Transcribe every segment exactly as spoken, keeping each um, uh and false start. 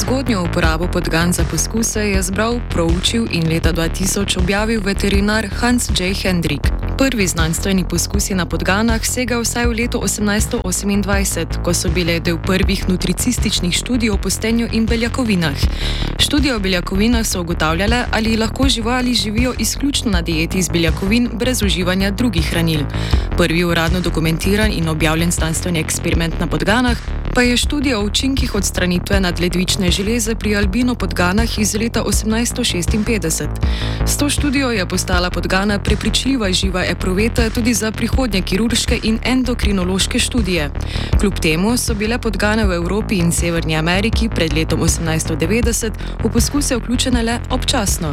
Zgodnjo uporabo podgan za poskuse je zbral, proučil in leta dva tisoč objavil veterinar Hans J. Hendrik. Prvi znanstveni poskusi na podganah segajo vsaj v leto osemnajststo osemindvajset, ko so bile del prvih nutricističnih študij o postenju in beljakovinah. Študije o beljakovinah so ugotavljale, ali lahko živali živijo izključno na dieti iz beljakovin brez uživanja drugih hranil. Prvi uradno dokumentiran in objavljen znanstveni eksperiment na podganah pa je študija o učinkih odstranitve nadledvične železe pri albino podganah iz leta osemnajststo šestinpetdeset. S to študijo je postala podgana prepričljiva živa epruveta tudi za prihodnje kirurške in endokrinološke študije. Kljub temu so bile podgane v Evropi in Severni Ameriki pred letom osemnajststo devetdeset v poskuse vključene le občasno.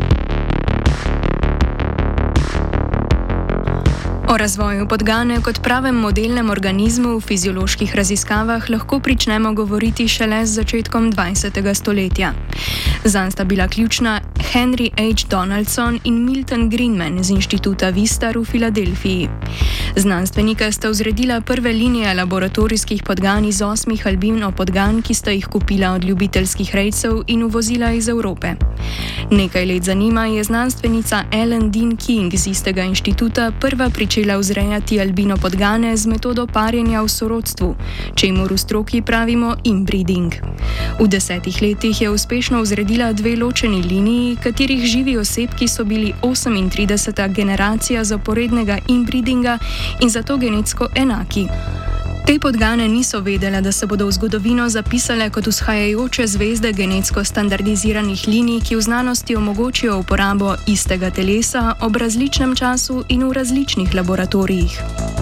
O razvoju podgane kot pravem modelnem organizmu v fizioloških raziskavah lahko pričnemo govoriti šele z začetkom dvajsetega stoletja. Zanj sta bila ključna Henry H. Donaldson in Milton Greenman z inštituta Wistar v Filadelfiji. Znanstvenika sta vzredila prve linije laboratorijskih podgan iz osmih albino podgan, ki sta jih kupila od ljubiteljskih rejcev in uvozila iz Evrope. Nekaj let za njima je znanstvenica Ellen Dean King z istega inštituta prva pričela vzrejati albino podgane z metodo parjenja v sorodstvu, čemur v stroki pravimo inbreeding. V desetih letih je uspešno vzredila dve ločeni liniji, katerih živi osebki so bili osemintrideseta generacija zaporednega inbreedinga in zato genetsko enaki. Te podgane niso vedele, da se bodo v zgodovino zapisale kot vzhajajoče zvezde genetsko standardiziranih linij, ki v znanosti omogočijo uporabo istega telesa ob različnem času in v različnih laboratorijih.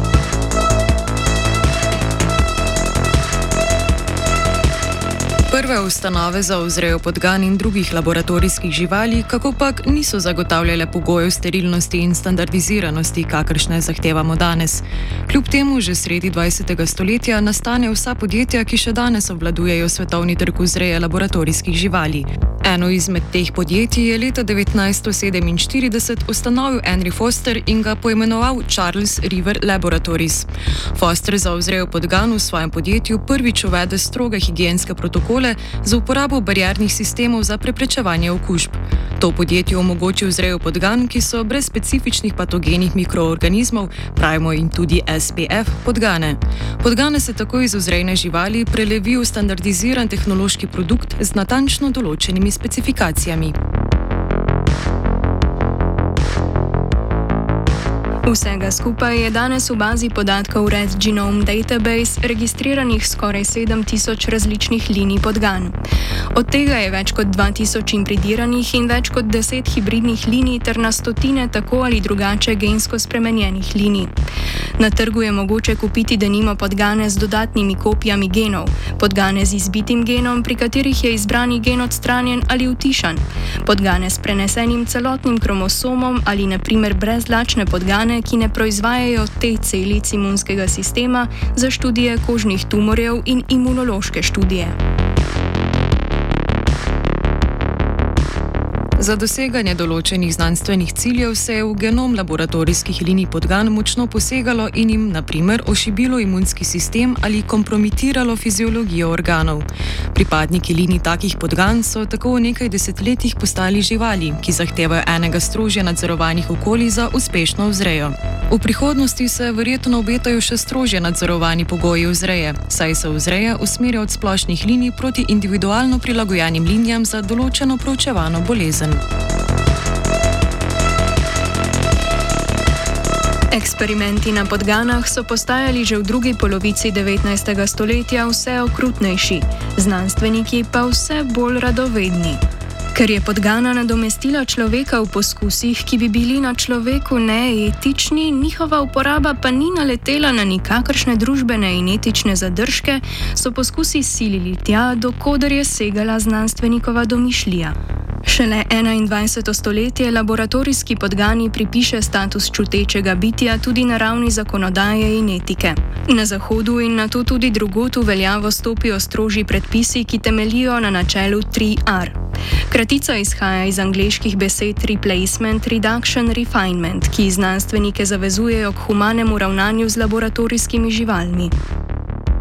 Prve ustanove za vzrejo podgan in drugih laboratorijskih živali, kakopak niso zagotavljale pogojev sterilnosti in standardiziranosti, kakršne zahtevamo danes. Kljub temu že sredi dvajsetega stoletja nastanejo vsa podjetja, ki še danes obvladujejo svetovni trg vzreje laboratorijskih živali. Eno izmed teh podjetij je leta devetnajststo sedeminštirideset ustanovil Henry Foster in ga poimenoval Charles River Laboratories. Foster za vzrejo podgan v svojem podjetju prvič uvede stroge higienske protokole za uporabo bariernih sistemov za preprečevanje okužb. To podjetje omogoči vzrejo podgan, ki so brez specifičnih patogenih mikroorganizmov, pravimo jim tudi S P F, podgane. Podgane se tako iz vzrejne živali prelevi v standardiziran tehnološki produkt z natančno določenimi specifikacijami. Vsega skupaj je danes v bazi podatkov Red Genome Database registriranih skoraj sedem tisoč različnih linij podgan. Od tega je več kot dva tisoč impridiranih in več kot deset hibridnih linij ter na stotine tako ali drugače gensko spremenjenih linij. Na trgu je mogoče kupiti denimo podgane z dodatnimi kopijami genov, podgane z izbitim genom, pri katerih je izbrani gen odstranjen ali utišan, podgane s prenesenim celotnim kromosomom ali na primer brezlačne podgane, ki ne proizvajajo T celic imunskega sistema za študije kožnih tumorjev in imunološke študije. Za doseganje določenih znanstvenih ciljev se je v genom laboratorijskih linij podgan močno posegalo in jim, na primer, ošibilo imunski sistem ali kompromitiralo fiziologijo organov. Pripadniki linij takih podgan so tako v nekaj desetletjih postali živali, ki zahtevajo enega strožje nadzorovanih okolij za uspešno vzrejo. V prihodnosti se verjetno obetajo še strožje nadzorovani pogoji vzreje, saj se vzreja usmerja od splošnih linij proti individualno prilagojenim linijam za določeno proučevano bolezen. Eksperimenti na podganah so postajali že v drugi polovici devetnajstega stoletja vse okrutnejši, znanstveniki pa vse bolj radovedni. Ker je podgana nadomestila človeka v poskusih, ki bi bili na človeku neetični, njihova uporaba pa ni naletela na nikakršne družbene in etične zadržke, so poskusi silili tja, do koder je segala znanstvenikova domišljija. Šele enaindvajseto stoletje laboratorijski podgani pripiše status čutečega bitja tudi na ravni zakonodaje in etike. Na Zahodu in nato tudi drugod v veljavo stopijo strožji predpisi, ki temeljijo na načelu tri R. Kratica izhaja iz angleških besed replacement, reduction, refinement, ki znanstvenike zavezujejo k humanemu ravnanju z laboratorijskimi živalmi.